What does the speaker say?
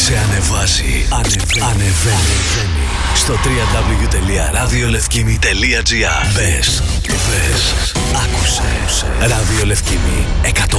Σε ανεβάζει, ανεβαίνει. Στο www.radiolefkimi.gr. Μπες, άκουσε. Ράδιο Λευκήμη 100,3.